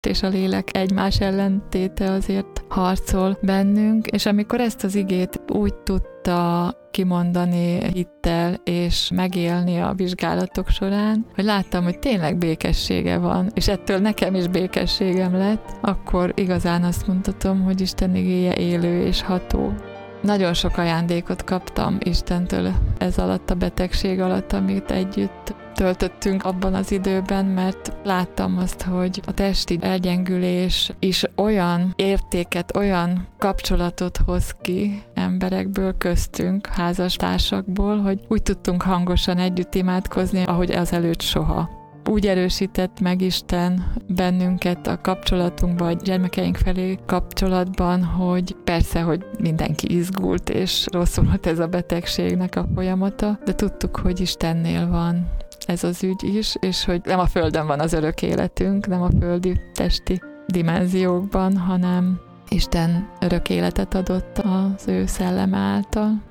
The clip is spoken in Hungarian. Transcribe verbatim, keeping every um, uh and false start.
és a lélek egymás ellentéte azért harcol bennünk, és amikor ezt az igét úgy tudta kimondani hittel és megélni a vizsgálatok során, hogy láttam, hogy tényleg békessége van, és ettől nekem is békességem lett, akkor igazán azt mondhatom, hogy Isten igéje élő és ható. Nagyon sok ajándékot kaptam Istentől ez alatt a betegség alatt, amit együtt töltöttünk abban az időben, mert láttam azt, hogy a testi elgyengülés is olyan értéket, olyan kapcsolatot hoz ki emberekből, köztünk, házastársakból, hogy úgy tudtunk hangosan együtt imádkozni, ahogy azelőtt soha. Úgy erősített meg Isten bennünket a kapcsolatunkban, a gyermekeink felé kapcsolatban, hogy persze, hogy mindenki izgult, és rosszul volt ez a betegségnek a folyamata, de tudtuk, hogy Istennél van ez az ügy is, és hogy nem a Földön van az örök életünk, nem a földi testi dimenziókban, hanem Isten örök életet adott az ő szelleme által.